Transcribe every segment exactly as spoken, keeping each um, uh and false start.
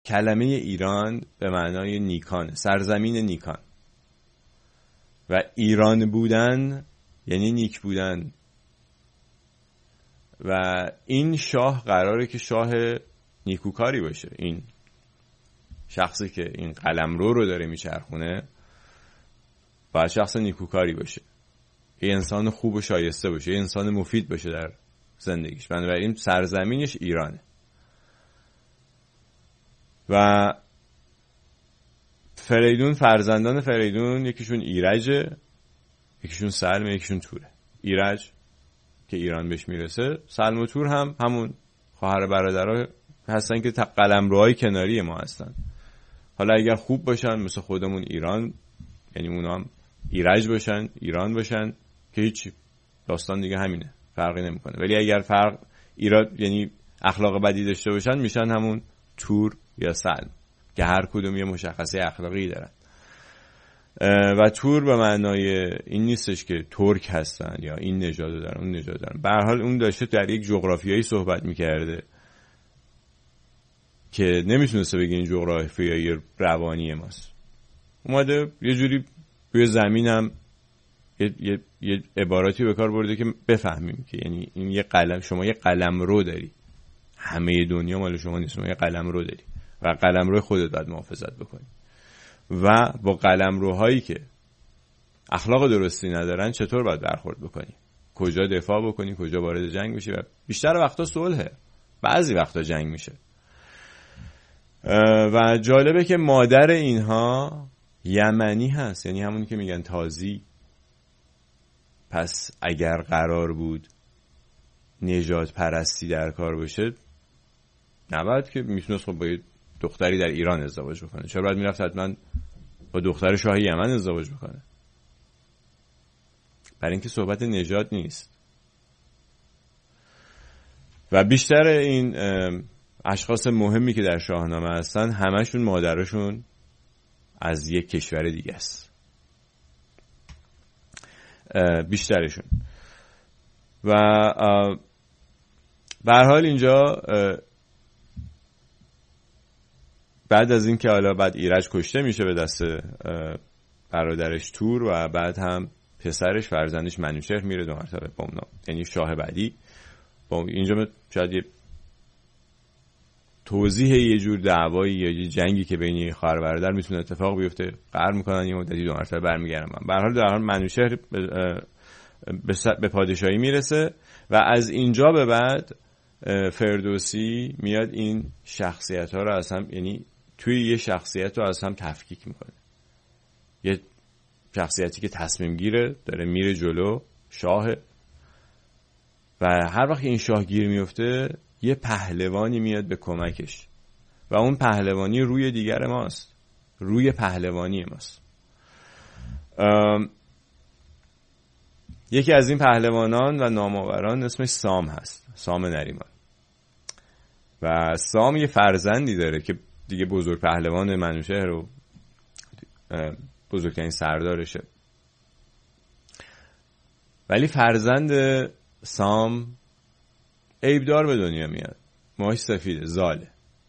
کلمه ایران به معنای نیکان، سرزمین نیکان، و ایران بودن یعنی نیک بودن. و این شاه قراره که شاه نیکوکاری باشه. این شخصی که این قلمرو رو داره میچرخونه باید شخص نیکوکاری باشه، یه انسان خوب و شایسته باشه، یه انسان مفید باشه در زندگیش. بنابراین سرزمینش ایرانه. و فریدون، فرزندان فریدون، یکیشون ایرجه، یکیشون سلم، یکیشون توره. ایرج که ایران بهش میرسه، سلم و تور هم همون خواهر برادرها هستن که قلمروهای کناری ما هستن. حالا اگر خوب باشن مثل خودمون ایران، یعنی اونا هم ایرج باشن، ایران باشن، که هیچ، داستان دیگه همینه، فرقی نمیکنه. ولی اگر فرق ایراد یعنی اخلاق بدی داشته باشن میشن همون تور یا سلم که هر کدوم یه مشخصه اخلاقی دارن. و تور به معنای این نیستش که ترک هستن یا این نژاد دارن اون نژاد دارن. به هر حال اون داشته در یک جغرافیایی صحبت میکرده که نمیتونسته بگه این جغرافیایی روانی ماست. اومده یه جوری روی زمینم یه, یه, یه عباراتی به کار برده که بفهمیم که یعنی این یه قلم، شما یه قلم رو داری، همه دنیا مال شما نیست، شما یه قلم رو داری و قلم روی خودت باید محافظت بکنی. و با قلمروهایی که اخلاق درستی ندارن چطور باید برخورد بکنی، کجا دفاع بکنی، کجا وارد جنگ بشی. و بیشتر وقتا صلحه، بعضی وقتا جنگ میشه. و جالبه که مادر اینها یمنی هست، یعنی همونی که میگن تازی. پس اگر قرار بود نژاد پرستی در کار باشه، نباید که میتونست خب با دختری در ایران ازدواج بکنه. چرا باید میرفت حتما با دختر شاه یمن ازدواج بکنه؟ برای اینکه صحبت نژاد نیست. و بیشتر این اشخاص مهمی که در شاهنامه هستن همشون مادرشون از یک کشور دیگه است، بیشترشون. و به هر حال اینجا بعد از این که حالا بعد ایرج کشته میشه به دست برادرش تور و بعد هم پسرش فرزندش منوچهر میره دو مرتبه با اونا، یعنی شاه بعدی. با اینجا شاید یه توضیح یه جور دعوایی یا یه جنگی که بین یه خواهر برادر میتونه اتفاق بیفته، قهر میکنن یه مدتی دو مرتبه برمیگردن. به هر حال در حال منوچهر به پادشاهی میرسه و از اینجا به بعد فردوسی میاد این شخصیت ها رو از هم، یعنی توی یه شخصیت رو از هم تفکیک میکنه. یه شخصیتی که تصمیم گیره، داره میره جلو، شاه، و هر وقت این شاه گیر میفته یه پهلوانی میاد به کمکش و اون پهلوانی روی دیگر ماست، روی پهلوانی ماست. یکی از این پهلوانان و نامآوران اسمش سام هست، سام نریمان. و سام یه فرزندی داره که دیگه بزرگ پهلوان منوچهر رو بزرگترین سردارشه. ولی فرزند سام عیبدار به دنیا میاد، موهاش سفیده، زاله.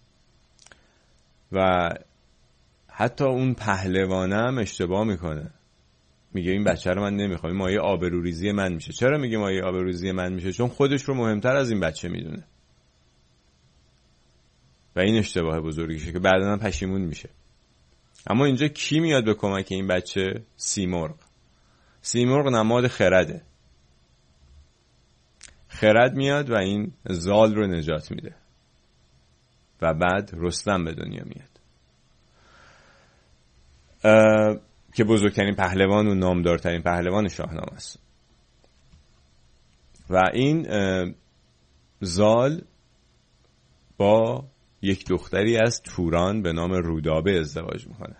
و حتی اون پهلوانم اشتباه میکنه، میگه این بچه رو من نمیخوام، مایه آبروریزی من میشه. چرا میگه مایه آبروریزی من میشه؟ چون خودش رو مهمتر از این بچه میدونه و این اشتباه بزرگیشه که بعداً پشیمون میشه. اما اینجا کی میاد به کمک این بچه؟ سیمرغ. سیمرغ نماد خرده. خرد میاد و این زال رو نجات میده و بعد رستم به دنیا میاد که بزرگترین پهلوان و نامدارترین پهلوان شاهنامه است. و این زال با یک دختری از توران به نام رودابه ازدواج میکنه.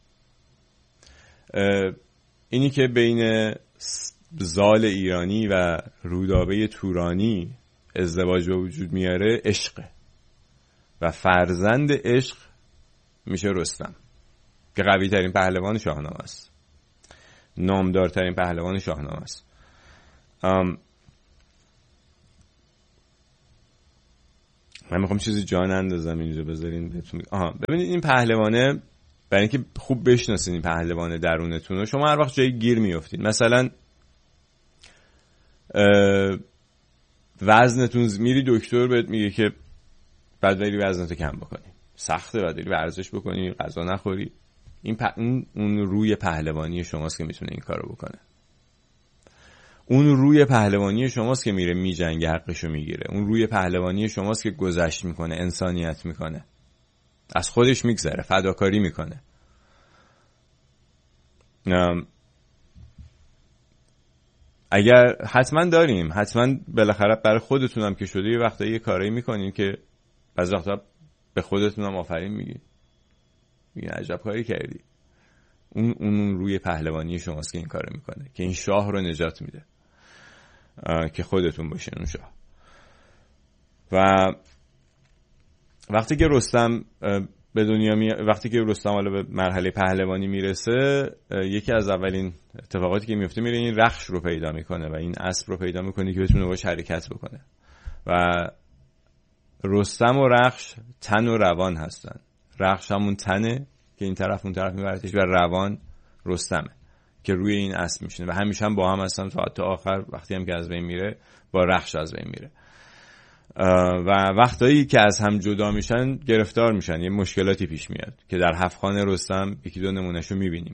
اینی که بین زال ایرانی و رودابه تورانی ازدواج به وجود میاره عشقه و فرزند عشق میشه رستم که قوی ترین پهلوان شاهنامه است، نامدارترین پهلوان شاهنامه است. من میخوام چیزی جان اندازم اینجا بذارین بهتون. آها ببینید این پهلوانه، برای اینکه خوب بشناسین این پهلوان درونتون رو، شما هر وقت جایی گیر میافتین، مثلا وزنتون، میری دکتر بهت میگه که بعد بری وزنتو کم بکنی، سخته، بعد بری ورزش بکنی، غذا نخوری، این پ... اون روی پهلوانی شماست که میتونه این کارو بکنه. اون روی پهلوانی شماست که میره میجنگه، حقشو میگیره. اون روی پهلوانی شماست که گذشت میکنه، انسانیت میکنه، از خودش میگذره، فداکاری میکنه. اگر حتما داریم، حتما بالاخره برای خودتونم که شده یه وقتا یه کاری میکنین که بعضی وقتا به خودتونم آفرین میگی، میگین عجب کاری کردی. اون اون روی پهلوانی شماست که این کارو میکنه، که این شاه رو نجات میده، که خودتون باشین اون شاه. و وقتی که رستم به دنیا می... وقتی که رستم حالا به مرحله پهلوانی میرسه، یکی از اولین اتفاقاتی که میفته، میره این رخش رو پیدا میکنه و این اسب رو پیدا میکنه که بتونه باهاش حرکت بکنه. و رستم و رخش تن و روان هستن. رخش همون تنه که این طرف اون طرف میبرتش، و روان رستمه که روی این اسب میشینه و همیشه هم با هم هستن تا تا آخر. وقتی هم که از بین میره، با رخش از بین میره. و وقتایی که از هم جدا میشن، گرفتار میشن، یه مشکلاتی پیش میاد که در هفت‌خوان رستم یکی دو نمونهشو میبینیم.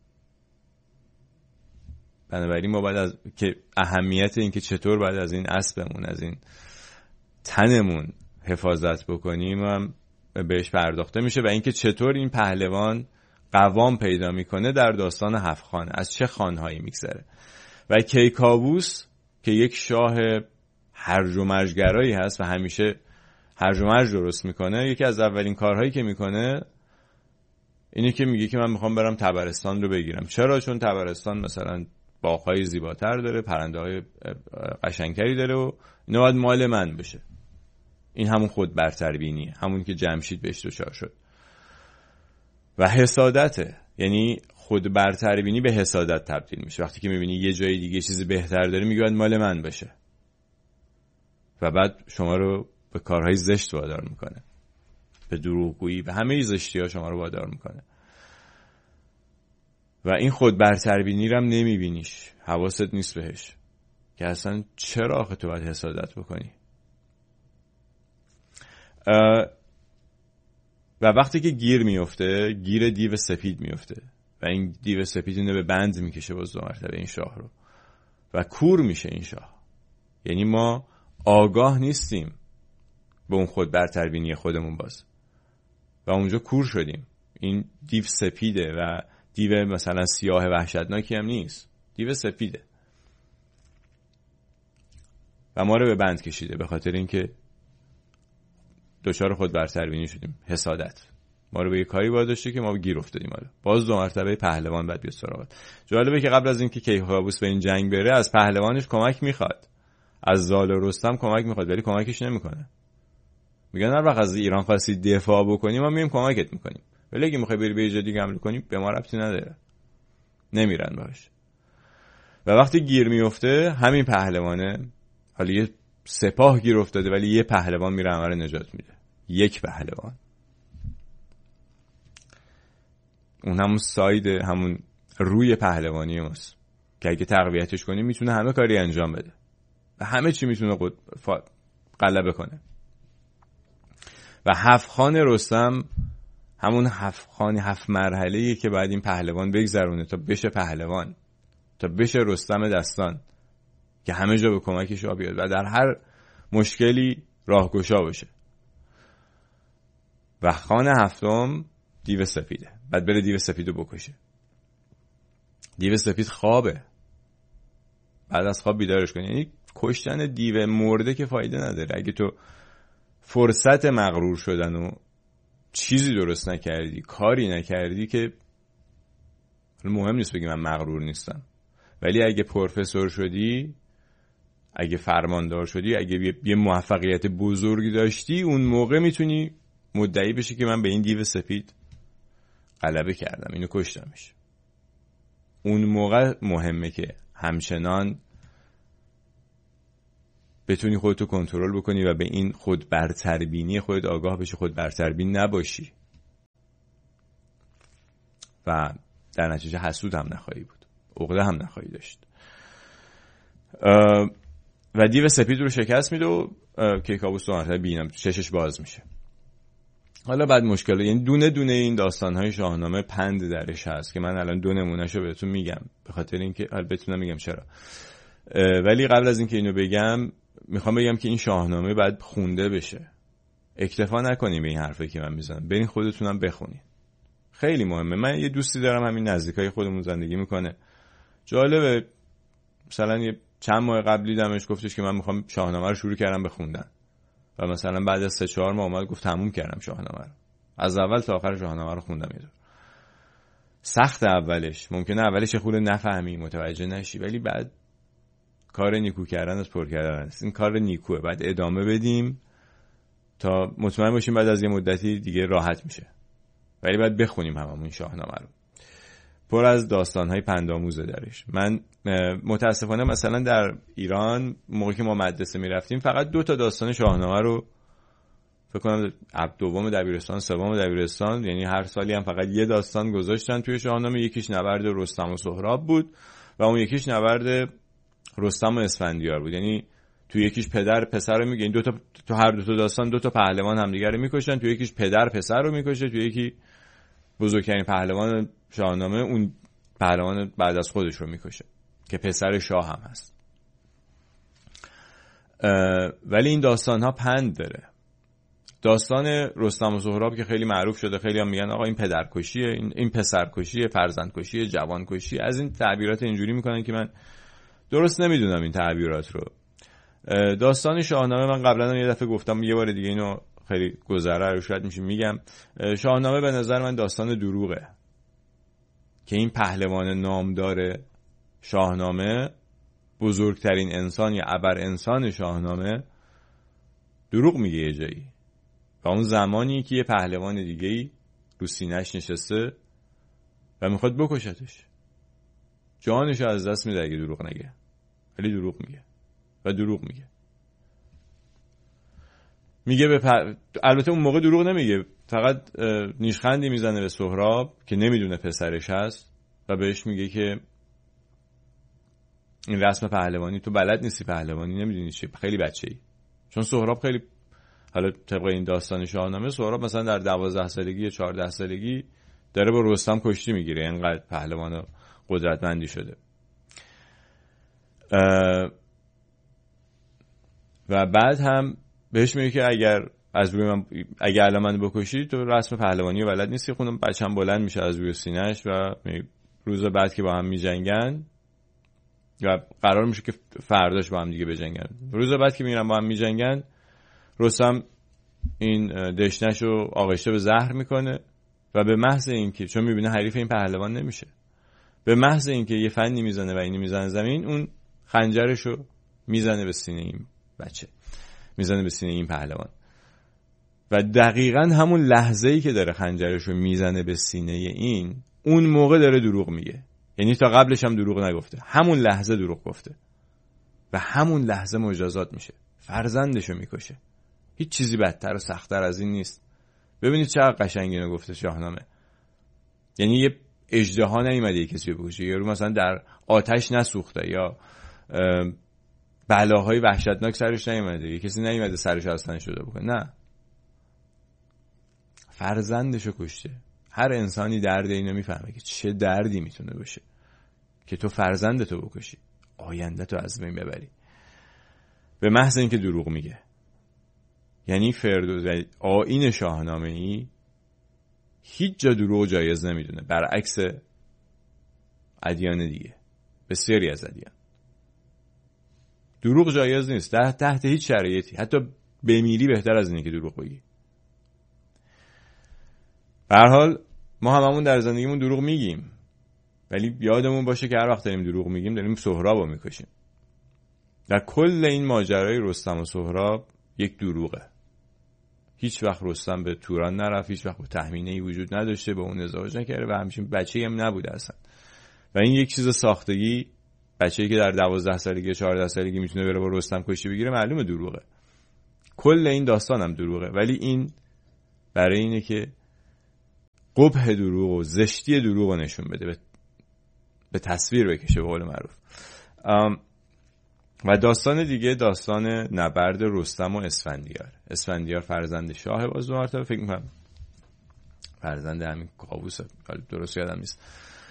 بنابراین ما باید از که اهمیت این که چطور باید از این اسبمون، از این تنمون حفاظت بکنیم هم بهش پرداخته میشه، و اینکه چطور این پهلوان قوام پیدا میکنه در داستان هفت‌خوان، از چه خانهایی میگذره. و کیکاووس که یک شاه هرج و مرجگرایی هست و همیشه هرج و مرج درست میکنه، یکی از اولین کارهایی که میکنه اینه که میگه که من میخوام برم طبرستان رو بگیرم. چرا؟ چون طبرستان مثلا باغ‌های زیباتر داره، پرنده‌های قشنگتری داره و اینا باید مال من بشه. این همون خود برتربینیه، همون که جمشید بهش دچار شد. و حسادته، یعنی خود برتربینی به حسادت تبدیل میشه. وقتی که میبینی یه جای دیگه چیزی بهتر داره، میگه باید مال من بشه، و بعد شما رو به کارهای زشت وادار میکنه، به دروغگویی و همه زشتی ها شما رو وادار میکنه. و این خود برتربینی رو هم نمیبینیش، حواست نیست بهش، که اصلا چرا آخه تو باید حسادت بکنی. و وقتی که گیر میفته، گیر دیو سپید میفته، و این دیو سپید اینو به بند میکشه باز دو مرتبه این شاه رو، و کور میشه این شاه. یعنی ما آگاه نیستیم به اون خود برتربینی خودمون باز، و اونجا کور شدیم. این دیو سپیده و دیو مثلا سیاه وحشتناکی هم نیست، دیو سپیده و ما رو به بند کشیده به خاطر اینکه دچار خود برتربینی شدیم، حسادت ما رو به یه کاری واداشته که ما گیر افتادیم. حالا باز دو مرتبه پهلوان بعد بیاد سراغت. جالبه که قبل از اینکه کیکاووس به این جنگ بره، از پهلوانش کمک میخواد، از زال رستم کمک میخواد، ولی کمکش نمیکنه. میگن هر وقت از ایران خواستی دفاع بکنی ما میایم کمکت میکنیم، ولی اگه میخوای بری به یه جای دیگه حمله کنی به ما ربطی نداره، نمیرن باش. و وقتی گیر میفته، همین پهلوانه، حالا یه سپاه گیر افتاده ولی یه پهلوان میره همه رو نجات میده. یک پهلوان، اون همون ساید، همون روی پهلوانی ماست که اگه تقویتش کنی میتونه همه کاری انجام بده و همه چی میتونه غلبه کنه. و هفت‌خوان رستم همون هفت‌خوان، هفت مرحله‌ایه که باید این پهلوان بگذرونه تا بشه پهلوان، تا بشه رستم دستان که همه جا به کمکش بیاد و در هر مشکلی راهگشا باشه. و خان هفتم دیو سپیده، بعد بره دیو سپیدو بکشه. دیو سپید خوابه، بعد از خواب بیدارش کنی. یعنی کشتن دیو مرده که فایده نداره. اگه تو فرصت مغرور شدن و چیزی درست نکردی، کاری نکردی، که مهم نیست بگی من مغرور نیستم، ولی اگه پروفسور شدی، اگه فرماندار شدی، اگه یه موفقیت بزرگی داشتی، اون موقع میتونی مدعی بشی که من به این دیو سپید غلبه کردم، اینو کشتمش. اون موقع مهمه که همچنان بتونی خودتو کنترل بکنی و به این خود برتربینی خودت آگاه بشی، خود برتربین نباشی و در نتیجه حسود هم نخواهی بود، عقده هم نخواهی داشت. و دیو سپید رو شکست میده و کیکاووس دو مرتبه بینم چشش باز میشه. حالا بعد مشکل، یعنی دونه دونه این داستان‌های شاهنامه پند درش هست که من الان دو نمونهشو بهتون میگم به خاطر اینکه بتونم میگم چرا. ولی قبل از اینکه اینو بگم میخوام بگم که این شاهنامه باید خونده بشه. اکتفا نکنیم به این حرفی که من میزنم، برین خودتونم بخونین. خیلی مهمه. من یه دوستی دارم همین نزدیکای خودمون زندگی میکنه. جالبه، مثلا یه چند ماه قبلی دمش گفتش که من میخوام شاهنامه رو شروع کردم به خوندن و مثلا بعد از سه چهار ماه اومد گفت تموم کردم شاهنامه رو، از اول تا آخر شاهنامه رو خوندم. یه دور سخت اولش، ممکنه اولش خورده نفهمی، متوجه نشی، ولی بعد کار نیکو کردن از پر کردن است. این کار نیکوه، بعد ادامه بدیم تا مطمئن باشیم بعد از یه مدتی دیگه راحت میشه. ولی باید بخونیم هممون شاهنامه رو. پر از داستان‌های پندآموزه درش. من متاسفانه مثلا در ایران موقعی که ما مدرسه میرفتیم فقط دو تا داستان شاهنامه رو فکر کنم دوم دبیرستان سوم دبیرستان، یعنی هر سالی هم فقط یه داستان گذاشتن توی شاهنامه. یکیش نبرد رستم و سهراب بود و اون یکیش نبرد رستم و اسفندیار بود. یعنی تو یکیش پدر پسر رو میگه، این دو تا تو هر دو تا داستان دو تا پهلوان همدیگه رو میکشن. تو یکیش پدر پسر رو میکشه، تو یکی بزرگترین پهلوان شاهنامه اون پهلوان بعد از خودش رو میکشه که پسر شاه هم هست. ولی این داستان ها پند داره. داستان رستم و سهراب که خیلی معروف شده، خیلی هم میگن آقا این پدرکشیه، این این پسرکشیه، فرزندکشیه، جوانکشیه، از این تعبیرات اینجوری میکنن که من درست نمیدونم این تعبیرات رو. داستان شاهنامه من قبلا هم یه دفعه گفتم، یه بار دیگه اینو خیلی گذره رو شاید میشه میگم. شاهنامه به نظر من داستان دروغه که این پهلوان نامدار شاهنامه، بزرگترین انسان یا ابر انسان شاهنامه، دروغ میگه یه جایی و اون زمانی که یه پهلوان دیگه‌ای رو سینه‌اش نشسته و میخواد بکشتش، جانش از دست میده اگه دروغ نگه. ولی دروغ میگه و دروغ میگه میگه به پ... البته اون موقع دروغ نمیگه، فقط نیشخندی میزنه به سهراب که نمیدونه پسرش هست و بهش میگه که این رسم پهلوانی تو بلد نیستی، پهلوانی نمیدونی چی، خیلی بچه‌ای. چون سهراب خیلی، حالا طبق این داستان شاهنامه، سهراب مثلا در دوازده سالگی یا چهارده سالگی داره با رستم کشتی میگیره، اینقدر پهلوان و قدرتمندی شده. و بعد هم بهش میگه که اگر از روی من اگر الان من بکشی تو رسم پهلوانی رو بلد نیستی. خودم بچه‌م بلند میشه از روی سینه‌اش و روز بعد که با هم میجنگن و قرار میشه که فرداش با هم دیگه بجنگن، روز بعد که میرن با هم میجنگن، رستم این دشنه‌شو آغشته به زهر میکنه و به محض اینکه، چون میبینه حریف این پهلوان نمیشه، به محض اینکه یه فنی میزنه و اینی میزنه زمین، اون خنجرشو میزنه به سینه این بچه، میزنه به سینه این پهلوان. و دقیقاً همون لحظه‌ای که داره خنجرشو میزنه به سینه این، اون موقع داره دروغ میگه. یعنی تا قبلش هم دروغ نگفته، همون لحظه دروغ گفته و همون لحظه مجازات میشه، فرزندشو میکشه. هیچ چیزی بدتر و سخت‌تر از این نیست. ببینید چقدر قشنگ اینو گفته شاهنامه. یعنی یه اژدها نیومده کسی بکشه، یا رو مثلا در آتش نسوخته یا بلاهای وحشتناک سرش نیومده، یه کسی نیومده سرش از تن شده بکنه، نه، فرزندشو کشته. هر انسانی درد اینو میفهمه که چه دردی میتونه باشه که تو فرزندتو بکشی، آینده تو از بین ببری به محض اینکه دروغ میگه. یعنی فردوسی آیین شاهنامه ای هیچ جا دروغ جایز نمیدونه، برعکس ادیان دیگه، بسیاری از ادیان دروغ جایز نیست در تحت هیچ شرایطی، حتی بمیری بهتر از اینه که دروغ بگی. به هر حال ما هممون در زندگیمون دروغ میگیم، ولی یادمون باشه که هر وقت داریم دروغ میگیم داریم سهرابو میکشیم. در کل این ماجرای رستم و سهراب یک دروغه. هیچ وقت رستم به توران نرفت، هیچ وقت به تهمینه‌ای وجود نداشته، به اون ازدواج نکرده و همچین بچه‌ای هم نبوده اصلا. و این یک چیز ساختگی بچه‌ای که در دوازده سالگی چهارده سالگی میتونه بره با رستم کشتی بگیره معلومه دروغه. کل این داستان هم دروغه، ولی این برای اینه که قبح دروغ و زشتی دروغ رو نشون بده، به, به تصویر بکشه به قول معروف. و داستان دیگه داستان نبرد رستم و اسفندیار. اسفندیار فرزند شاه باز دو مرتبه، فکر میکنم فرزند همین کاووسه، درست یادم نیست.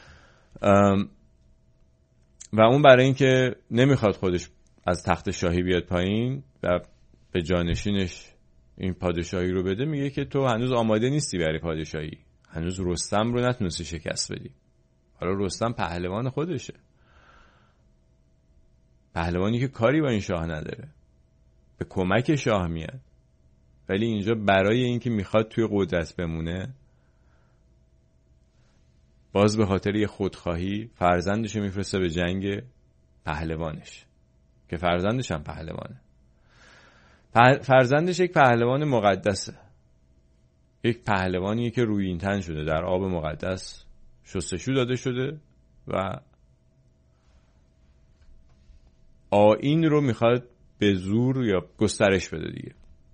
و اون برای اینکه نمیخواد خودش از تخت شاهی بیاد پایین و به جانشینش این پادشاهی رو بده، میگه که تو هنوز آماده نیستی برای پادشاهی، هنوز رستم رو نتونستی شکست بدی. حالا رستم پهلوان خودشه، پهلوانی که کاری با این شاه نداره، به کمک شاه میاد، ولی اینجا برای اینکه میخواد توی قدرت بمونه، باز به خاطر یه خودخواهی فرزندش رو میفرسته به جنگ پهلوانش که فرزندش هم پهلوانه. فرزندش یک پهلوان مقدسه، یک پهلوانی که روی این تن شده، در آب مقدس شستشو داده شده و آیین رو میخواد به زور یا گسترش بده دیگه.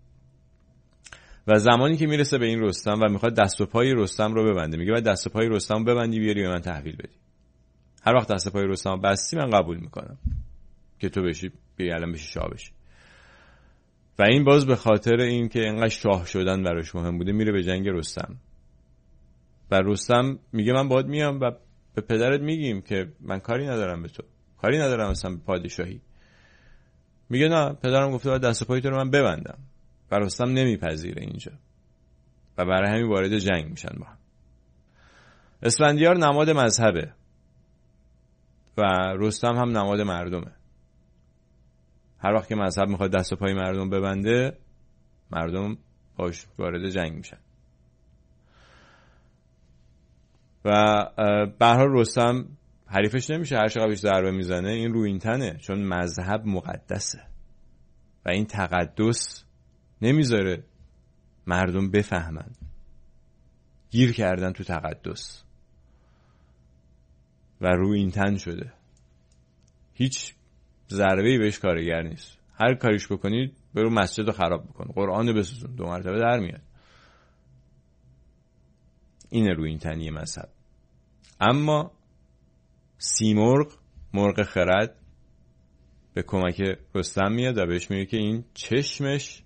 و زمانی که میرسه به این رستم و میخواد دست و پای رستم رو ببنده، میگه باید دست و پای رستم رو ببندی بیاری به من تحویل بدی. هر وقت دست و پای رستم بستی من قبول میکنم که تو بشی بیای الان بشی شاه بشی. و این باز به خاطر این که اینقدر شاه شدن براش مهم بوده میره به جنگ رستم. و رستم میگه من باید میام و به پدرت میگیم که من کاری ندارم به تو، کاری ندارم اصلا به پادشاهی. میگه نه، پدرم گفته باید دست و پای تو رو من ببندم. و رستم نمیپذیره اینجا و برای همین وارد جنگ میشن با هم. اسفندیار نماد مذهبه و رستم هم نماد مردمه. هر وقت که مذهب میخواد دست و پای مردم ببنده، مردم باش وارد جنگ میشن. و به هر حال رستم حریفش نمیشه، هر چقدر بهش ضربه میزنه این رو این تنه، چون مذهب مقدسه و این تقدس نمیذاره مردم بفهمن، گیر کردن تو تقدس و رو این تن شده، هیچ ضربه‌ای بهش کارگر نیست. هر کاریش بکنید برو مسجد رو خراب بکن، قرآن رو بسوزون، دو مرتبه در میاد. اینه رو این تنی مذهب. اما سیمرغ، مرغ خرد، به کمک رستم میاد و بهش میگه که این چشمش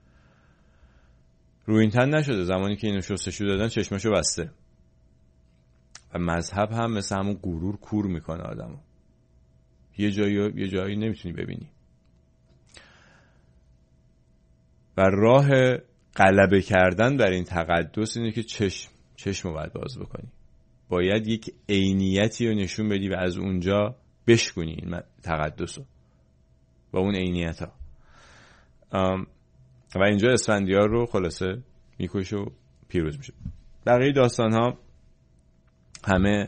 رو این تن نشده، زمانی که اینو شستشو دادن چشمشو بسته. و مذهب هم مثل همون غرور کور میکنه آدمو، یه جایی یه جایی نمیتونی ببینی. و راه غلبه کردن بر این تقدس اینه که چشم چشمو باید باز بکنی، باید یک عینیتی رو نشون بدی و از اونجا بشکنی این تقدس رو و اون عینیت ها. و اینجا اسفندیار رو خلاصه میکشه و پیروز میشه. بقیه داستان ها همه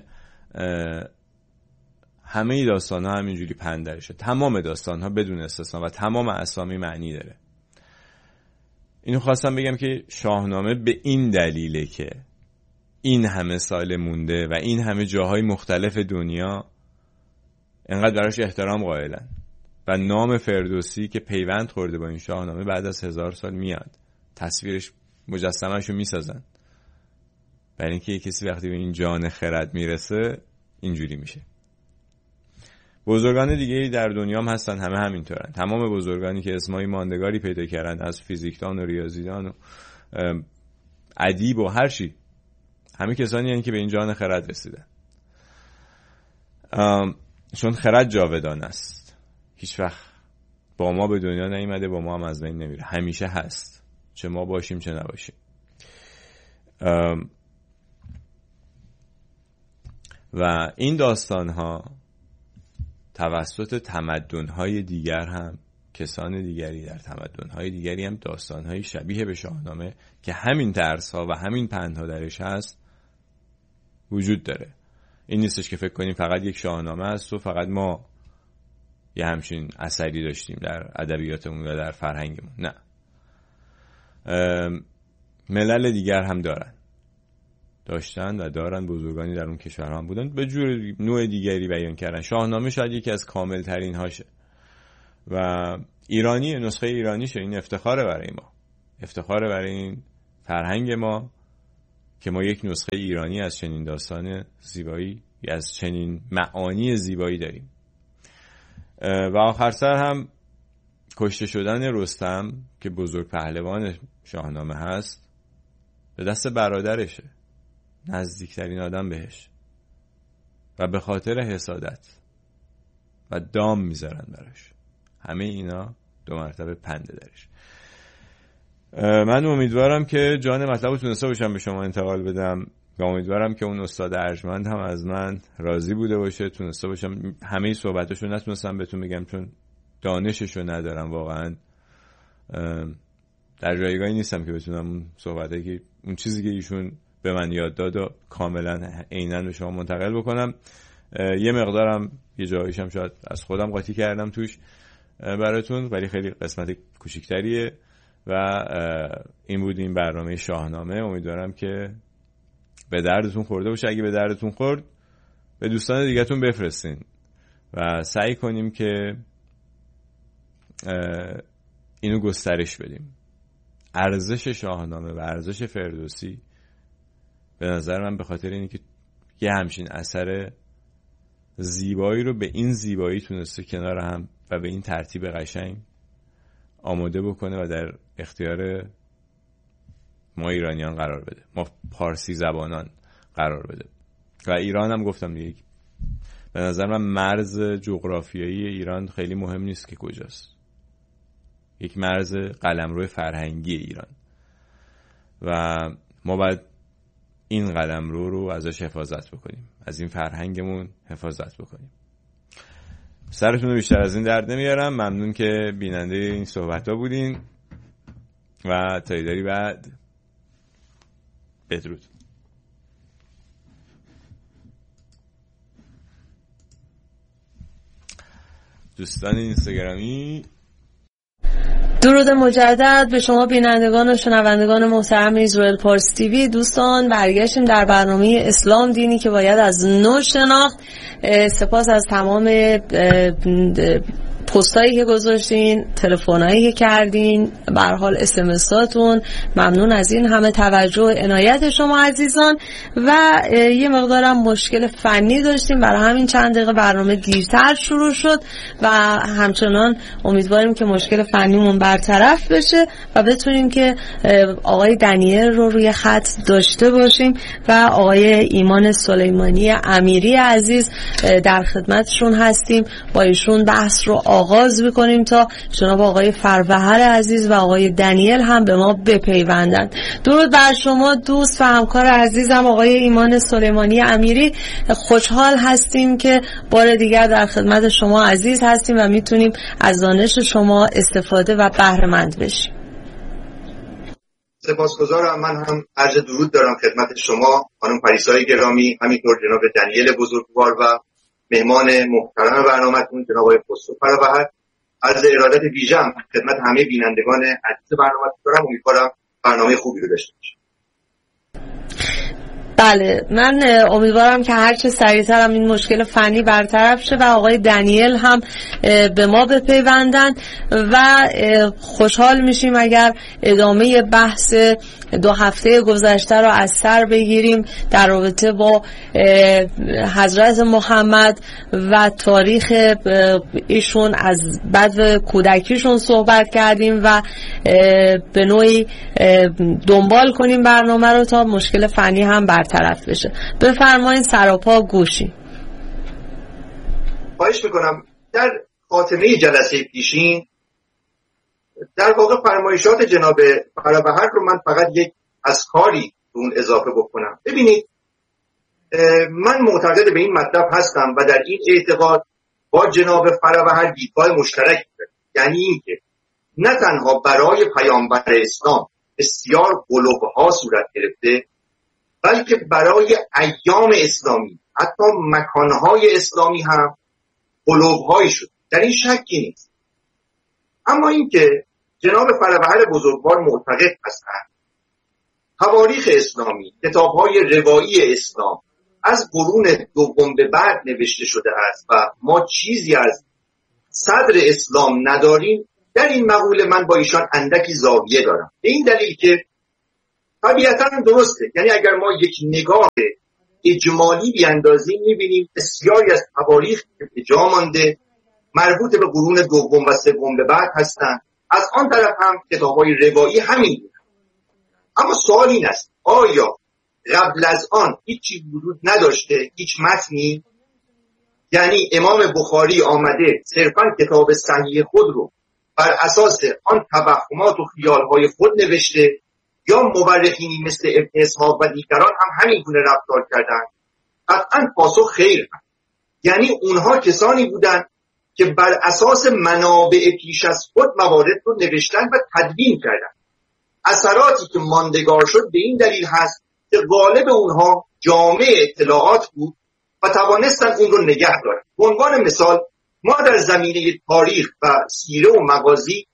همه داستان ها همینجوری پندرشه، تمام داستان ها بدون استثنا و تمام اسامی معنی داره. اینو خواستم بگم که شاهنامه به این دلیله که این همه سال مونده و این همه جاهای مختلف دنیا انقدر براش احترام قائلن و نام فردوسی که پیوند خورده با این شاهنامه بعد از هزار سال میاد، تصویرش مجسمه‌اش رو میسازن، برای اینکه کسی وقتی به این جان خرد میرسه اینجوری میشه. بزرگان دیگه در دنیا هم هستن، همه همینطورن. تمام بزرگانی که اسمای ماندگاری پیدا کردن، از فیزیکدان و ریاضیدان و ادیب و هر چی، همه کسانی هستند که به این جان خرد رسیدن. چون خرد جاودان است، هیچ وقت با ما به دنیا نیامده، با ما هم از بین نمیره، همیشه هست، چه ما باشیم چه نباشیم. و این داستان ها توسط تمدن های دیگر هم، کسان دیگری در تمدن های دیگری هم داستان های شبیه به شاهنامه که همین ترس ها و همین پندها درش هست وجود داره. این نیستش که فکر کنیم فقط یک شاهنامه هست و فقط ما یه همچین اثری داشتیم در ادبیاتمون و در فرهنگمون. نه، ملل دیگر هم دارن داشتن و دارن، بزرگانی در اون کشور هم بودن، به جور نوع دیگری بیان کردن. شاهنامه شاید یکی از کامل ترین هاشه و ایرانی، نسخه ایرانیشه. این افتخاره برای ما، افتخاره برای این فرهنگ ما که ما یک نسخه ایرانی از چنین داستان زیبایی، از چنین معانی زیبایی داریم. و آخر سر هم کشته شدن رستم که بزرگ پهلوان شاهنامه هست به دست برادرشه، نزدیکترین آدم بهش، و به خاطر حسادت و دام میذارن براش. همه اینا دو مرتبه پنده درش. من امیدوارم که جان مطلب رو تونسته باشم به شما انتقال بدم و امیدوارم که اون استاد ارجمند هم از من راضی بوده باشه، تونسته باشم. همه صحبتاشو نتونستم بهتون بگم چون دانششو ندارم، واقعا در جایگاهی نیستم که بتونم اون صحبته که اون چیزی که ایشون به من یاد داد و کاملا عیناً به شما منتقل بکنم. یه مقدارم یه جاییشم شاید از خودم قاطی کردم توش براتون، ولی خیلی قسمت کوچیک‌تریه و این بود این برنامه شاهنامه. امیدوارم که به دردتون خورده باشه. اگه به دردتون خورد به دوستان دیگه‌تون بفرستین و سعی کنیم که اینو گسترش بدیم. ارزش شاهنامه و ارزش فردوسی به نظر من به خاطر اینه که یه همچین اثر زیبایی رو به این زیبایی تونسته کنار هم و به این ترتیب قشنگ آماده بکنه و در اختیار ما ایرانیان قرار بده، ما پارسی زبانان قرار بده. و ایران هم گفتم دیگه، به نظر من مرز جغرافیایی ایران خیلی مهم نیست که کجاست، یک مرز قلمرو فرهنگی ایران و ما باید این قلمرو رو ازش حفاظت بکنیم، از این فرهنگمون حفاظت بکنیم. سرتون رو بیشتر از این درد نمیارم. ممنون که بیننده این صحبت ها بودین و تا ایداری بعد بدرود. دوستان اینستاگرامی، درود مجدد به شما بینندگان و شنوندگان محترم ایزرائیل پارس تیوی. دوستان برگشتیم در برنامه اسلام دینی که باید از نو شناخت. سپاس از تمام پستایی که گذاشتین، تلفنایی که کردین، به هر حال اس ام اساتون. ممنون از این همه توجه و عنایت شما عزیزان. و یه مقدارم مشکل فنی داشتیم، برای همین چند دقیقه برنامه دیرتر شروع شد و همچنان امیدواریم که مشکل فنیمون برطرف بشه و بتونیم که آقای دنیل رو روی خط داشته باشیم و آقای ایمان سلیمانی امیری عزیز در خدمتشون هستیم. با ایشون بحث رو آغاز بکنیم تا جناب آقای فروهر عزیز و آقای دنیل هم به ما بپیوندند. درود بر شما دوست و همکار عزیزم آقای ایمان سلیمانی امیری. خوشحال هستیم که بار دیگر در خدمت شما عزیز هستیم و میتونیم از دانش شما استفاده و بهره مند بشیم. سپاسگزارم. من هم عرض درود دارم خدمت شما خانم پریسای گرامی، همینطور جناب دنیل بزرگوار و مهمان محترم برنامه‌تون جناب آقای خسرو فروهر. عرض ارادت ویژه‌ام خدمت همه بینندگان عزیز برنامه‌تون دارم. امیدوارم برنامه خوبی رو داشته باشیم. بله، من امیدوارم که هرچه سریعتر هم این مشکل فنی برطرف شه و آقای دنیل هم به ما بپیوندن و خوشحال میشیم اگر ادامه بحث دو هفته گذشته رو از سر بگیریم در رابطه با حضرت محمد و تاریخ ایشون. از بعد کودکیشون صحبت کردیم و به نوعی دنبال کنیم برنامه رو تا مشکل فنی هم برطرف بشه. بفرمایید، سراپا گوشی. خواهش میکنم. در خاتمه جلسه پیشین در واقع فرمایشات جناب فروهر رو من فقط یک اذکاری اون اضافه بکنم. ببینید، من معتقد به این مطلب هستم و در این اعتقاد با جناب فروهر دیدگاه مشترک دارم. یعنی این که نه تنها برای پیامبر اسلام بسیار قلوب‌ها صورت گرفته، بلکه برای ایام اسلامی حتی مکانهای اسلامی هم قلوب‌هایی شد. در این شکی نیست. اما این که جناب فروهر بزرگوار معتقد هستند تواریخ اسلامی، کتاب‌های روایی اسلام از قرون دوم به بعد نوشته شده است و ما چیزی از صدر اسلام نداریم، در این مقوله من با ایشان اندکی زاویه دارم. به این دلیل که طبیعتاً درسته، یعنی اگر ما یک نگاه اجمالی بیاندازیم می‌بینیم بسیاری از تواریخ که جا مانده مربوط به قرون دوم و سوم به بعد هستند. از آن طرف هم کتاب‌های روایی همین بود. اما سوال این است آیا قبل از آن هیچی وجود نداشته، هیچ متنی؟ یعنی امام بخاری آمده صرفاً کتاب صحیح خود رو بر اساس آن توهمات و خیال‌های خود نوشته، یا مورخینی مثل ابن اسحاق و دیگران هم همین گونه رفتار کردند؟ قطعاً پاسخ خیر هم. یعنی اونها کسانی بودند که بر اساس منابع پیش از خود موارد رو نوشتن و تدوین کردن. اثراتی که ماندگار شد به این دلیل هست که غالب اونها جامع اطلاعات بود و توانستن اون رو نگه دارن. به عنوان مثال ما در زمینه تاریخ و سیره و مغازی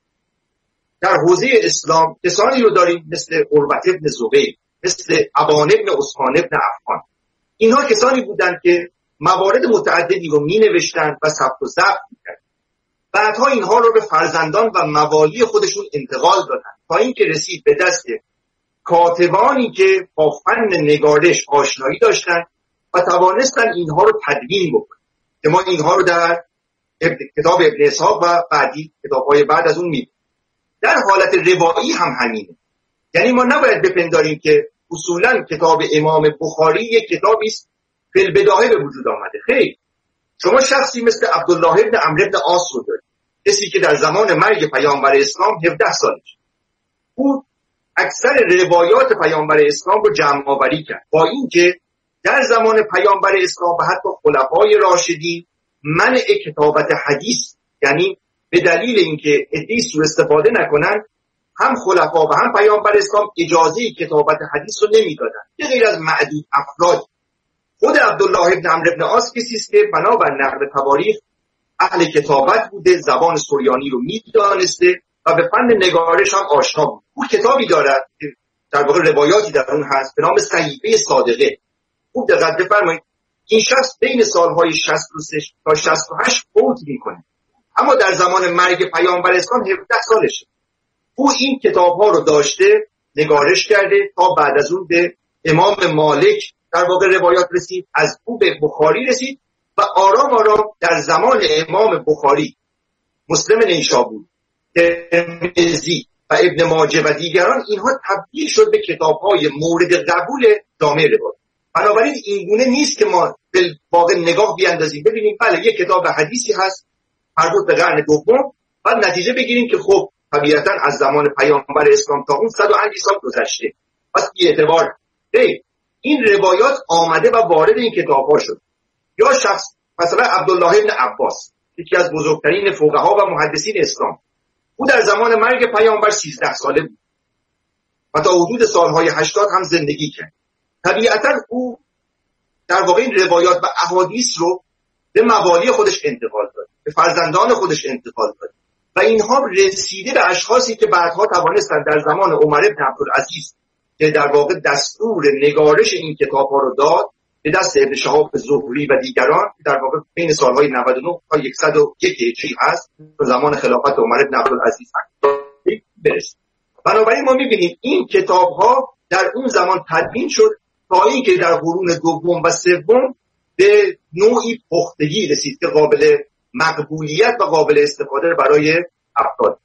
در حوزه اسلام کسانی رو داریم مثل عروة بن زبیر، مثل ابان بن عثمان بن عفان. اینها کسانی بودند که موارد متعددی رو می نوشتن و ثبت و ضبط می کردن. بعدها اینها رو به فرزندان و موالی خودشون انتقال دادن تا اینکه رسید به دست کاتبانی که با فن نگارش آشنایی داشتن و توانستن اینها رو تدوین بکنن که ما اینها رو در کتاب ابن اسحاق و بعدی کتاب‌های بعد از اون می‌بینیم. در حالت روایی هم همینه. یعنی ما نباید بپنداریم که اصولاً کتاب امام بخاری یک کتابی است فی البداهه به وجود آمده. خیر، شما شخصی مثل عبدالله ابن عمرو بن عاص رو دارید، کسی که در زمان مرگ پیامبر اسلام هفده سالش بود، اکثر روایات پیامبر اسلام رو جمع آوری کرد، با اینکه در زمان پیامبر اسلام و حتی خلفای راشدین منع کتابت حدیث، یعنی به دلیل اینکه عده‌ای سوء استفاده نکنن، هم خلفا و هم پیامبر اسلام اجازه کتابت حدیث رو نمیدادن به غیر از معدود افراد. خود عبدالله ابن عمرو بن عاص کسی است که بنابر نقل تواریخ اهل کتابت بوده، زبان سریانی رو میدانسته و به فن نگارش هم آشنا بود. او کتابی دارد که در واقع روایاتی در اون هست به نام صحیفه صادقه. خوب دقت بفرمایید، این شخص بین سالهای شصت و سه تا شصت و هشت فوت میکنه، اما در زمان مرگ پیامبر اسلام هفده سالشه. او این کتاب‌ها رو داشته، نگارش کرده تا بعد از اون به امام مالک در واقع روایات رسید، از او به بخاری رسید و آرام آرام در زمان امام بخاری، مسلم نیشابوری، ترمذی و ابن ماجه و دیگران اینها تبدیل شد به کتاب‌های مورد قبول جامعه روایات. بنابراین این گونه نیست که ما به واقع نگاه بیاندازیم ببینیم بله یک کتاب حدیثی هست مربوط به قرن دوم، بعد نتیجه بگیریم که خب طبیعتاً از زمان پیامبر اسلام تا اون صد و اندی سال گذشته، پس بی اعتبار. این روایات آمده و وارد این کتاب‌ها شد. یا شخص مثلا عبدالله ابن عباس، یکی از بزرگترین فقها و محدثین اسلام، او در زمان مرگ پیامبر سیزده ساله بود و تا حدود سالهای هشتاد هم زندگی کرد. طبیعتاً او در واقع این روایات و احادیث رو به موالی خودش انتقال داد، به فرزندان خودش انتقال داد و اینها رسیده به اشخاصی که بعدها توانستند در زمان عمر بن عبدالعزیز که در واقع دستور نگارش این کتاب‌ها رو داد به دست ابن شهاب زهری و دیگران که در واقع بین سالهای نود و نه تا صد و یک هجری هست، زمان خلافت عمر بن عبدالعزیز برسید. بنابراین ما می‌بینیم این کتاب‌ها در اون زمان تدوین شد تا اینکه در قرون دوم و سوم به نوعی پختگی رسید که قابل مقبولیت و قابل استفاده برای افراد.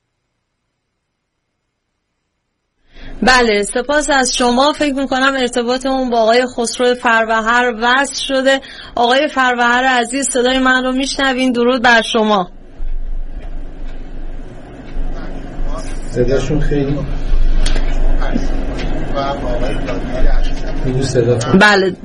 بله، سپاس از شما. فکر میکنم ارتباطمون با آقای خسرو فروهر وصل شده. آقای فروهر عزیز، صدای من رو میشنوین؟ درود بر شما. صداشون خیلی بله،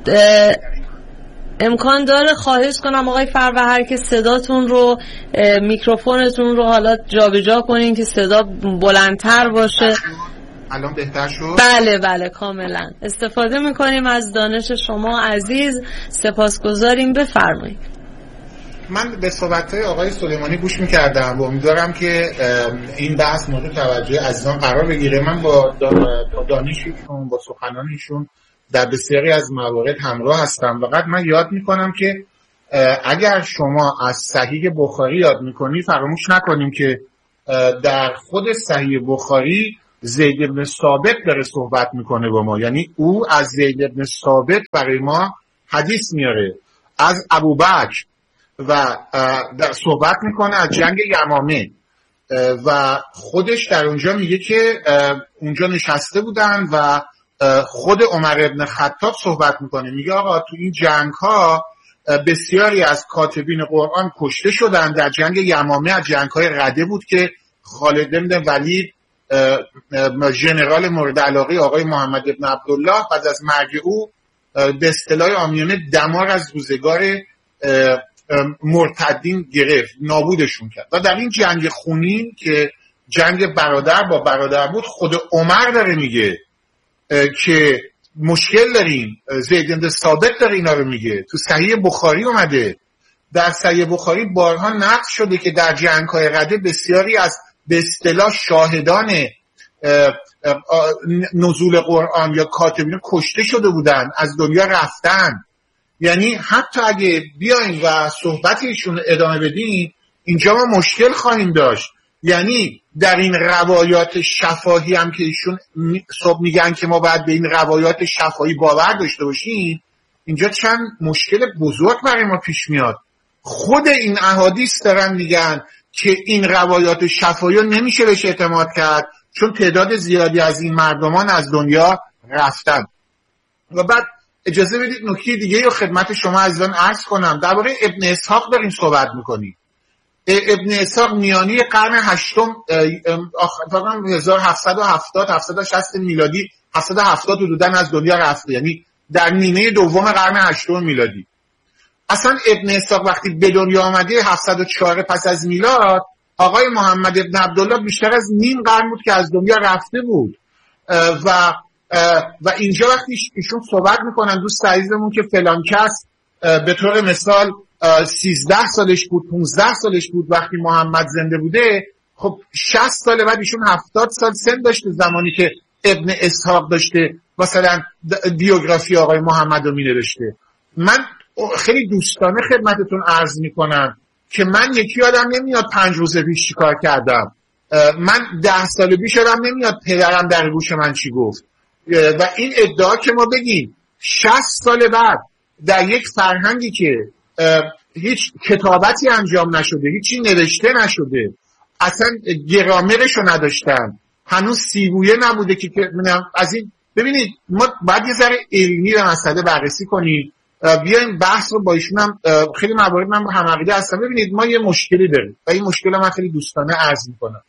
امکان داره خواهش کنم آقای فروهر که صداتون رو، میکروفونتون رو حالا جابجا کنین که صدا بلندتر باشه. الان بهتر شد؟ بله بله کاملا. استفاده میکنیم از دانش شما عزیز، سپاسگزاریم. بفرمایید. من به صحبت‌های آقای سلیمانی گوش می‌کردم و امیدوارم که این بحث مورد توجه عزیزان قرار بگیره. من با دانششون، با سخنانشون در بسیاری از موارد همراه هستم. فقط من یاد می‌کنم که اگر شما از صحیح بخاری یاد می‌کنی فراموش نکنیم که در خود صحیح بخاری زید بن ثابت داره صحبت میکنه با ما، یعنی او از زید بن ثابت برای ما حدیث میاره، از ابوبکر و در صحبت میکنه از جنگ یمامه و خودش در اونجا میگه که اونجا نشسته بودن و خود عمر ابن خطاب صحبت میکنه، میگه آقا تو این جنگ ها بسیاری از کاتبین قرآن کشته شدن. در جنگ یمامه از جنگ های رده بود که خالد بن ولید ژنرال مورد علاقه آقای محمد ابن عبدالله بعد از مرگ او به اصطلاح عامیانه دمار از روزگار مرتدین گرفت، نابودشون کرد. و در این جنگ خونین که جنگ برادر با برادر بود، خود عمر داره میگه که مشکل داریم، زید بن ثابت داره اینا رو میگه. تو صحیح بخاری اومده، در صحیح بخاری بارها نقل شده که در جنگ‌های رده بسیاری از به اصطلاح شاهدان نزول قرآن یا کاتبین کشته شده بودن، از دنیا رفتن. یعنی حتی اگه بیاین و صحبتشون ادامه بدین اینجا ما مشکل خواهیم داشت. یعنی در این روایات شفاهی هم که ایشون صبح میگن که ما باید به این روایات شفاهی باور داشته باشیم، اینجا چند مشکل بزرگ برای ما پیش میاد. خود این احادیث دارن میگن که این روایات شفاهی رو نمیشه بهش اعتماد کرد چون تعداد زیادی از این مردمان از دنیا رفتن. و بعد اجازه بدید نکته دیگه رو خدمت شما عزیزان عرض کنم. درباره ابن اسحاق داریم صحبت میکنیم. ابن اسحاق میانی قرن هشتم، فقط هزار و هفتصد و هفتاد هفتصد و شصت میلادی، هفتصد و هفتاد حدوداً از دنیا رفته، یعنی در نیمه دوم قرن هشتم میلادی. اصلا ابن اسحاق وقتی به دنیا آمده هفتصد و چهار پس از میلاد، آقای محمد ابن عبدالله بیشتر از نیم قرن بود که از دنیا رفته بود. و و اینجا وقتی ایشون صحبت میکنن دوست عزیزمون که فلان کس به طور مثال سیزده سالش بود، پونزده سالش بود وقتی محمد زنده بوده، خب شصت سال بعد ایشون هفتاد سال سن داشته زمانی که ابن اسحاق داشته مثلا بیوگرافی آقای محمد رو مینوشته. من خیلی دوستانه خدمتتون عرض میکنم که من یکی آدم نمیاد پنج روز پیش چی کار کردم، من ده سال پیش آدم نمیاد پدرم در گوش من چی گفت. و این ادعا که ما بگیم شصت سال بعد در یک فرهنگی که هیچ کتابتی انجام نشده، هیچی نوشته نشده، اصلا گرامرش رو نداشتن، هنوز سیبویه نبوده که از این ببینید ما باید یه ذره علمی و مسئله بررسی کنیم. بیایم بحث رو با ایشون هم خیلی موارد من با هم عقیده هستم. ببینید ما یه مشکلی داریم و این مشکل من خیلی دوستانه عرض میکنم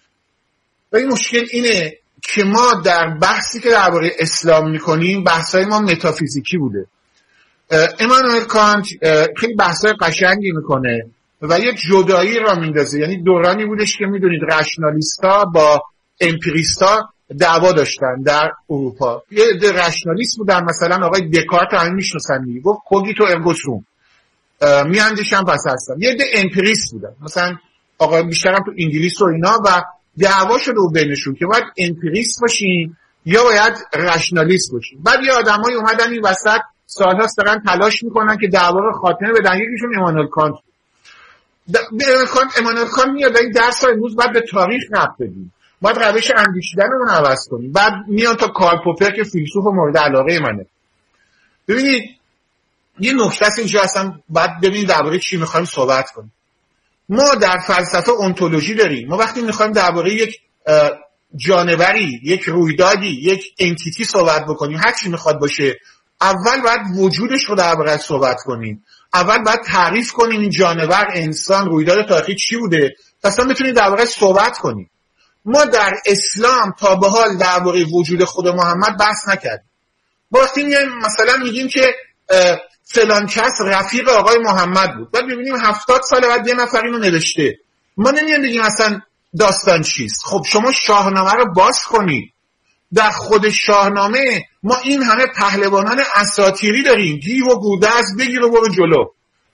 و این مشکل اینه که ما در بحثی که درباره اسلام میکنیم بحثای ما متافیزیکی بوده. امانوئل کانت خیلی بحثای قشنگی میکنه و یه جدایی را میندازه. یعنی دورانی بودش که میدونید رشنالیستا با امپیریستا دعوا داشتن در اروپا. یه رشنالیست بودن، مثلا آقای دکارت همین میشناسن دیگه، گفت کوگیتو ارگو سوم، میاندیشم پس هستم. یه ده امپیریست بودن، مثلا آقای بیشترم تو انگلیس و اینا، و دعوا شده و بینشون که باید امپیریست باشین یا باید رشنالیست باشین. بعد یه آدمایی اومدن این وسط سال‌هاست دارن تلاش میکنن که دعوا رو خاتمه بدن. یکیشون امانوئل کانت. امانوئل کانت امانوئل کانت میاد این درس امروز بعد به تاریخ ربط بدیم، باید روش اندیشیدنمون عوض کنیم. بعد میان تا کارل پوپر که فیلسوف مورد علاقه منه. ببینید یه نکته است اینجا اصلا باید ببینید درباره چی میخوایم صحبت کنیم. ما در فلسفه انتولوژی داریم. ما وقتی میخوایم درباره یک جانوری، یک رویدادی، یک انتیتی صحبت بکنیم، هر چی میخواد باشه، اول باید وجودش رو درباره صحبت کنیم. اول باید تعریف کنیم این جانور، انسان، رویداد تاریخی چی بوده، اصلا بتونیم درباره صحبت کنیم. ما در اسلام تا به حال درباره وجود خود محمد بحث نکردیم. ما وقتی میایم مثلا میگیم که فلان کس رفیق آقای محمد بود، بعد میبینیم هفتاد سال بعد یه نفر اینو نوشته، ما نمیایم بگیم اصلا داستان چیست. خب شما شاهنامه رو باز کنید، در خود شاهنامه ما این همه پهلوانان اساطیری داریم، گیو و گودرز، بگیر و برو جلو.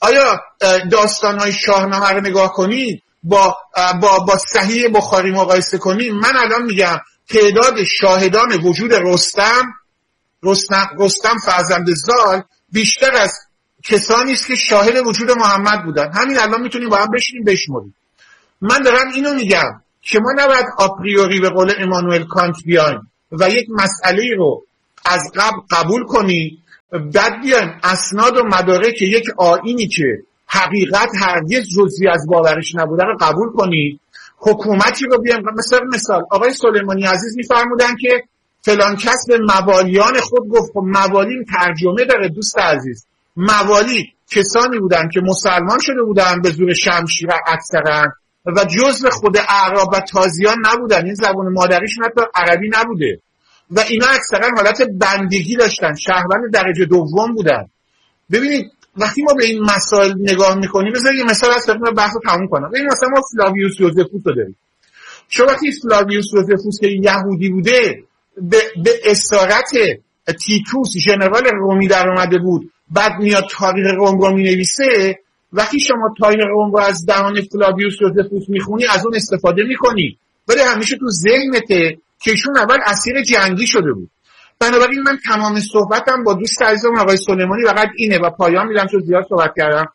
آیا داستان‌های شاهنامه رو نگاه کنید با با با صحیح بخاری مقایسه کنید، من الان میگم تعداد شاهدان وجود رستم رستم رستم فرزند زال بیشتر از کسانی است که شاهد وجود محمد بودن. همین الان میتونیم با هم بشینیم بشمریم. من دارم اینو میگم که ما نباید آپریوری به قول امانوئل کانت بیایم و یک مسئله رو از قبل قبول کنیم، بعد بیایم اسناد و مدارک یک آیینی که حقیقت هرگز جزئی از باورش نبوده رو قبول کنیم، حکومتی رو بیایم. مثلا مثال آقای سلیمانی عزیز میفرمودن که فلان کس به موالیان خود گفت. خب موالی ترجمه داره دوست عزیز. موالی کسانی بودن که مسلمان شده بودن به زور شمشیر اکثرا و جزء خود اعراب و تازیان نبودن، این زبان مادریشون حتی عربی نبوده و اینا اکثرا حالت بندگی داشتن، شهروند درجه دوم بودن. ببینید وقتی ما به این مسائل نگاه میکنیم، بذارید یه مثال از طرف بحث رو تموم کنم. ببینید مثلا ما فلاویوس یوزفوس رو داریم. شما وقتی فلاویوس یوزفوس که یهودی بوده به, به اسارت تیتوس ژنرال رومی در اومده بود، بعد میاد تاریخ روم رو مینویسه، وقتی شما تاریخ روم رو از دهان فلاویوس یوزفوس میخونی از اون استفاده میکنی، ولی همیشه تو ذهنته که ایشون اول اسیر جنگی شده بود. بنابراین من تمام صحبتم با دوست عزیزم آقای سلیمانی فقط اینه و پایان میدم چون زیاد صحبت کردم.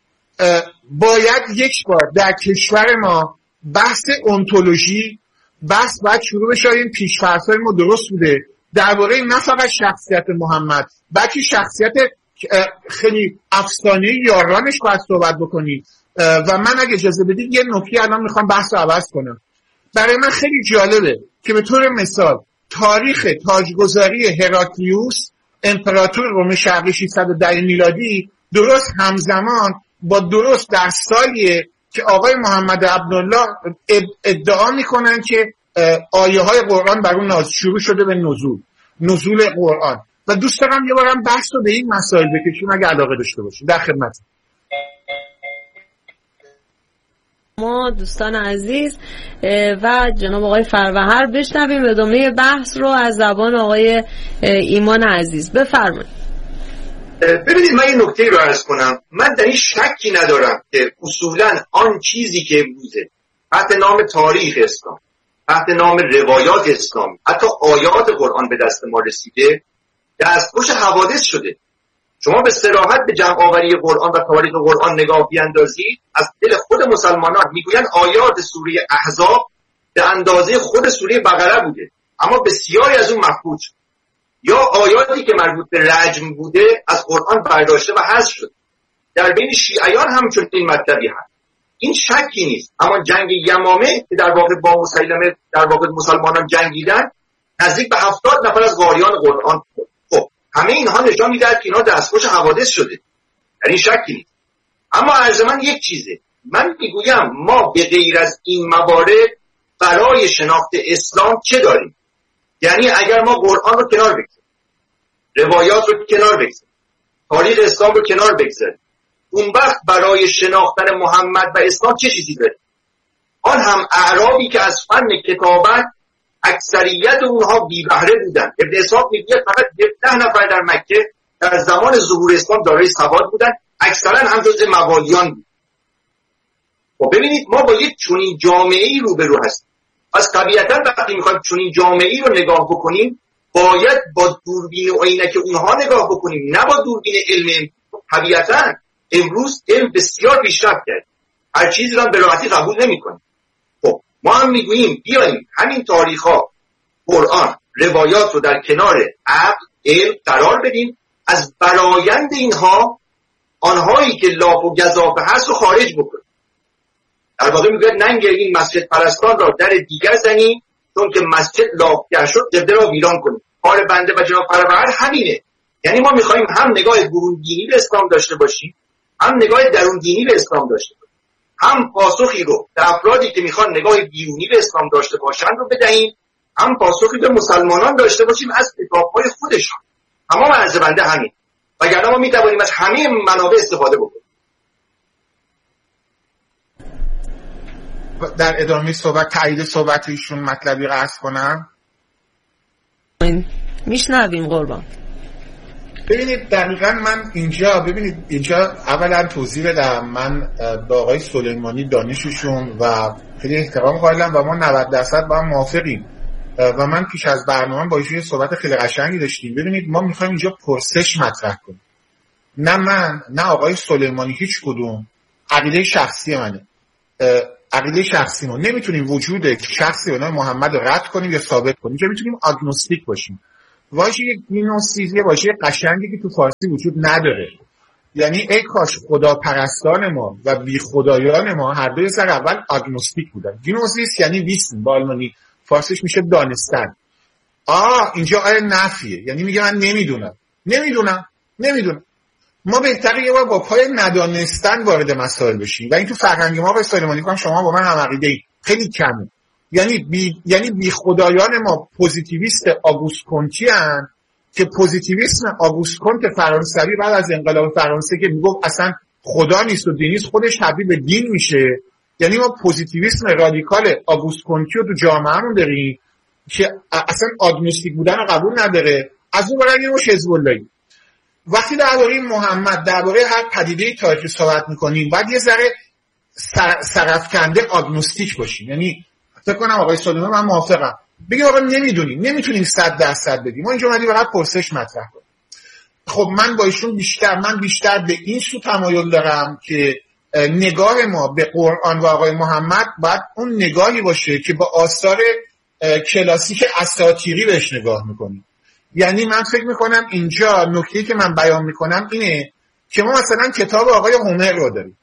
باید یک بار در کشور ما بحث اونتولوژی بحث باید شروع بشه. این پیش‌فرض‌های ما درست بوده درباره نه فقط شخصیت محمد بلکه شخصیت خیلی افسانه‌ای یارانش باید صحبت بکنی. و من اگه اجازه بدید یه نکته الان میخوام بحث رو عوض کنم. برای من خیلی جالبه که به طور مثال تاریخ تاجگذاری هراکلیوس امپراتور روم شرقی ششصد و ده میلادی درست همزمان با درست در سالیه که آقای محمد عبدالله ادعا میکنن که آیه های قرآن بر اون نازل شروع شده به نزول نزول قرآن. و دوست دارم یه بارم بحث رو به این مسائل بکشیم اگه علاقه داشته باشید. در خدمت ما دوستان عزیز و جناب آقای فروهر بشنویم ادامه بحث رو از زبان آقای ایمان عزیز. بفرمایید. ببینید من این نکته رو عرض کنم. من در این شکی ندارم که اصولا آن چیزی که امروزه تحت نام تاریخ اسلام، تحت نام روایات اسلام، حتی آیات قرآن به دست ما رسیده دستخوش حوادث شده. شما به صراحت به جمع آوری قرآن و تاریخ قرآن نگاه بیاندازید، از دل خود مسلمانان میگویند آیات سوره احزاب به اندازه خود سوره بقره بوده، اما بسیاری از اون مفقود شد. یا آیاتی که مربوط به رجم بوده از قرآن برداشته و حذف شد. در بین شیعیان هم چون این مطلبی هست، این شکی نیست. اما جنگ یمامه که در واقع با مسیلمه در واقع مسلمانان جنگیدن، نزدیک به هفتاد نفر از قاریان قرآن بود. خب همه اینها نشان میدهد که اینا دستخوش حوادث شده، در این شکی نیست. اما عرض من یک چیزه، من میگویم ما به غیر از این موارد برای شناخت اسلام چه داریم؟ یعنی اگر ما قرآن رو کنار بگذاریم، روایات رو کنار بگذاریم، تاریخ اسلام رو کنار بگذاریم، اون وقت برای شناختن محمد و اسلام چه چیزی داریم؟ آن هم اعرابی که از فن کتابت اکثریت اونها بی بهره بودن. ابن اسحاق میگه فقط ده نفر در مکه در زمان ظهور اسلام دارای سواد بودن، اکثرا هم جزء موالیان بود. و ببینید ما با یک چنین جامعه‌ای روبرو هستیم. پس طبیعتا وقتی میخوایم چنین جامعه‌ای رو نگاه بکنیم باید با دوربین و عینک اونها نگاه بکنیم، نه با دوربین علم. طبیعتا امروز علم بسیار پیشرفت کرد، هر چیزی رو به راحتی قبول نمی‌کنیم. خب ما هم میگوییم بیاییم همین تاریخ‌ها، قرآن، روایات رو در کنار عقل، علم قرار بدیم، از برآیند اینها آنهایی که لاف و گزافه هست رو خارج بکنیم. در واقع میگه ننگ این مسجد پرستان را در دیگر زنی، چون که مسجد لاف شد قبله را ویران کنیم. کار بنده و جناب فروهر همینه. یعنی ما میخوایم هم نگاه برون دینی به اسلام داشته باشیم، هم نگاه درون دینی به اسلام داشته باشیم، هم پاسخی رو به افرادی که میخوان نگاه بیرونی به اسلام داشته باشن رو بدهیم، هم پاسخی به مسلمانان داشته باشیم از کتاب‌های خودشان. تمام عرض بنده همین. وگرنه ما میتوانیم از همه منابع استفاده بکنیم. در ادامه صحبت تایید صحبت ایشون مطلبی عرض کنم. میشنویم قربان. ببینید دقیقاً من اینجا ببینید اینجا اولا توضیح بدم. من با آقای سلیمانی دانششون و خیلی احترام قائلم و ما نود درصد با هم موافقیم و من پیش از برنامه با ایشون صحبت خیلی قشنگی داشتیم. ببینید ما میخوایم اینجا پرسش مطرح کنیم، نه من نه آقای سلیمانی، هیچ کدوم. عقیده شخصی منه، عقیده شخصی ما نمیتونیم وجود شخصی به نام محمد رو رد کنیم یا ثابت کنیم. اینجا میتونیم آگنوستیک باشیم. واژه گنوستیک یه واژه قشنگی که تو فارسی وجود نداره. یعنی ای کاش خدا پرستان ما و بی خدایان ما هر دوی سر اول آگنوستیک بودن. گنوزیس یعنی ویسن، با آلمانی فارسیش میشه دانستن. آه اینجا آیه نفیه، یعنی میگه من نمیدونم نمیدونم نمیدونم. ما بهتره یه بار با پای ندانستن وارد مسائل بشیم و این تو فرهنگ ما به سلیمانی کنم شما با من هم عقیده ای خیلی کمه. یعنی بی یعنی بی خدایان ما پوزیتیویست آگوست کنتی ان که پوزیتیویسم آگوست کنت فرانسوی بعد از انقلاب فرانسه که میگفت اصلا خدا نیست و دین نیست خودش تبدیل به دین میشه. یعنی ما پوزیتیویسم رادیکال آگوست کنتی رو تو جامعهمون داریم که اصلا آگنوستیک بودن رو قبول نداره. از اون برای ما حزب اللهی. وقتی درباره محمد درباره هر پدیده تاریخی صحبت میکنیم باید یه ذره سرفکنده آگنوستیک باشیم. یعنی فکر کنم آقای سلیمانی من موافقم بگیم آقا نمیدونیم نمیتونیم صد درصد بدیم. ما اینجا اومدیم فقط پرسش مطرح کنیم. خب من با ایشون بیشتر من بیشتر به این سو تمایل دارم که نگاه ما به قرآن و آقای محمد باید اون نگاهی باشه که با آثار کلاسیک اساطیری بهش نگاه میکنیم. یعنی من فکر میکنم اینجا نکته‌ای که من بیان میکنم اینه که ما مثلا کتاب آقای هومر رو داریم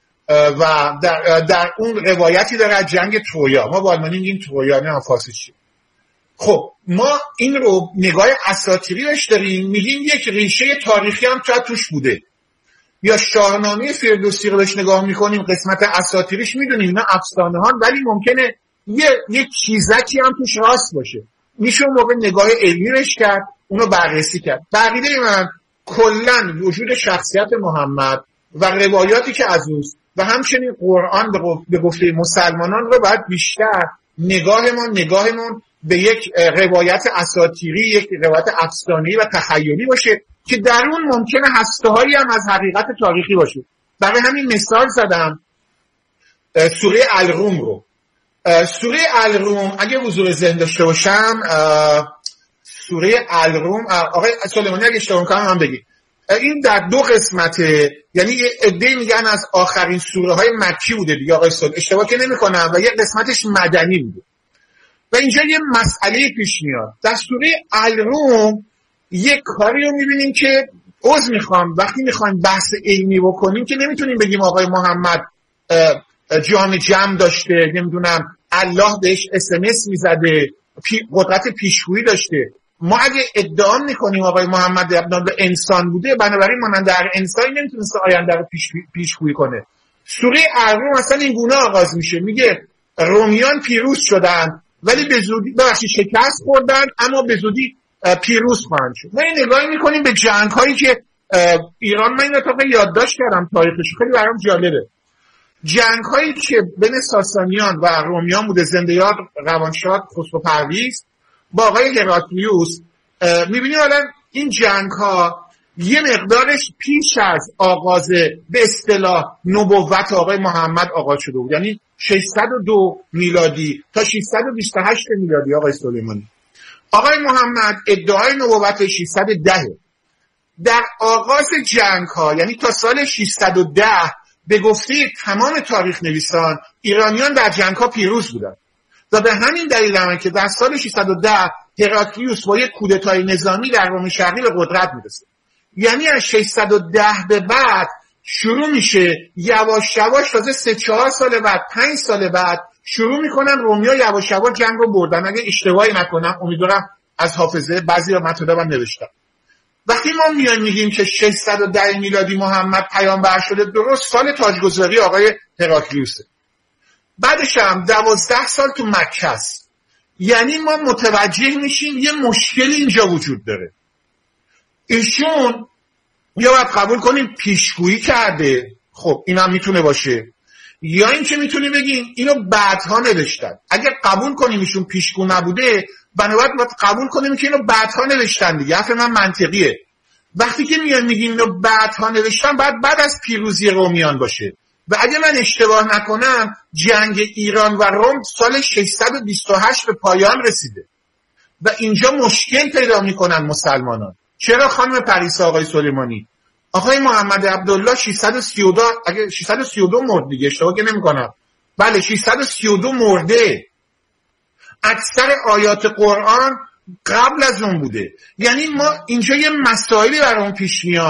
و در, در اون روایتی داره از جنگ ترویا. ما با آلمانی میگیم ترویا، نه فارسی چیه. خب ما این رو نگاه اساطیری بهش داریم، میگیم یک ریشه تاریخی هم شاید توش بوده. یا شاهنامه فردوسی رو بهش نگاه میکنیم قسمت اساطیریش میدونیم نه افسانه ها، ولی ممکنه یه یه چیزکی هم توش راست باشه. میشه موقع نگاه علمی بهش کرد، اونو بررسی کرد. بقیده من کلن وجود شخصیت محمد و روایاتی که از اوست و همچنین قرآن به گفته مسلمانان رو باید بیشتر نگاهمون نگاهمون به یک روایت اساطیری، یک روایت افسانه‌ای و تخیلی باشه که در اون ممکنه هسته‌هایی هم از حقیقت تاریخی باشه. برای همین مثال زدم سوره الروم رو. سوره الروم اگه حضور ذهن داشته باشم، سوره الروم آقای سلیمانی اگه اشتباه کنم هم بگید، این در دو قسمته. یعنی یه عده میگن از آخرین سوره های مکی بوده دیگه آقای سلیمانی، اشتباه که نمی‌کنم، و یه قسمتش مدنی بوده. و اینجا یه مسئله پیش میاد. در سوره الروم یه کاری رو میبینیم که عذر میخوام وقتی میخوایم بحث علمی بکنیم که نمیتونیم بگیم آقای محمد جام جم داشته، نمیدونم الله بهش اس ام اس میزده، پی قدرت پیشگویی داشته. ما اگه ادعا میکنیم آقای محمد ابن به انسان بوده، بنابراین مانند در انسانی نمیتونسته آینده رو پیش پیشگویی کنه. سوره الروم مثلا این گونه آغاز میشه، میگه رومیان پیروز شدن ولی به زودی بخشی شکست خوردن اما به زودی پیروز خواهند شد. ما این نگاهی میکنیم به جنگ هایی که ایران، من این اتفاق یادداشت کردم تاریخش خیلی برام جالبه. جنگ هایی که بین ساسانیان و رومیان بوده، زنده یاد روانشاد خسرو پرویز با آقای هراکلیوس، میبینیم الان این جنگ ها یه مقدارش پیش از آغاز به اصطلاح نبوت آقای محمد آغاز شده بود، یعنی ششصد و دو میلادی تا ششصد و بیست و هشت میلادی. آقای سلیمانی آقای محمد ادعای نبوت ششصد و ده. در آغاز جنگ ها یعنی تا سال ششصد و ده به گفته تمام تاریخ نویسان ایرانیان در جنگ ها پیروز بودند و به همین دلیل هم که در سال ششصد و ده هراکلیوس با یک کودتای نظامی در روم شرقی به قدرت میرسه. یعنی از ششصد و ده به بعد شروع میشه یواش یواش، تازه سه چهار سال بعد پنج سال بعد شروع میکنن رومیا یواش یواش جنگ رو بردن. اگه اشتباهی نکنم امیدوارم از حافظه بعضی مطالبم نوشتم. وقتی ما میایم میگیم که ششصد و ده میلادی محمد پیامبر شده، درست سال تاجگذاری آقای هراکلیوسه. بعدش هم دوازده سال تو مکه است. یعنی ما متوجه میشیم یه مشکلی اینجا وجود داره. ایشون یا باید قبول کنیم پیشگویی کرده، خب این هم میتونه باشه، یا این که میتونیم بگیم اینو بعدها نوشتن. اگر قبول کنیم ایشون پیشگو نبوده، بنابراین باید قبول کنیم که اینو بعدها نوشتن دیگه. حرف من منطقیه. وقتی که میان میگیم اینو بعدها نوشتن، بعد بعد از پیروزی رومیان باشه. و اگه من اشتباه نکنم جنگ ایران و روم سال ششصد و بیست و هشت به پایان رسیده و اینجا مشکل پیدا میکنن مسلمانان. چرا خانم پریسا آقای سلیمانی؟ آقای محمد عبدالله ششصد و سی و دو اگه ششصد و سی و دو مرد دیگه، اشتباه که نمی‌کنم، بله ششصد و سی و دو مرده. اکثر آیات قرآن قبل از اون بوده. یعنی ما اینجا یه مسائلی برامون پیش میاد